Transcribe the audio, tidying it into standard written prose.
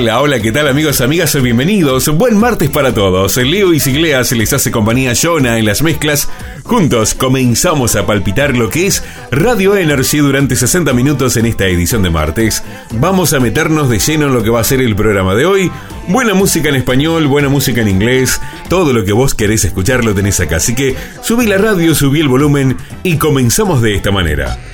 Hola, hola, ¿qué tal amigos, amigas? Bienvenidos, buen martes para todos. Leo y Sigleas les hace compañía Jonah en las mezclas. Juntos comenzamos a palpitar lo que es Radio Energy durante 60 minutos en esta edición de martes. Vamos a meternos de lleno en lo que va a ser el programa de hoy. Buena música en español, buena música en inglés. Todo lo que vos querés escuchar lo tenés acá. Así que subí la radio, subí el volumen y comenzamos de esta manera.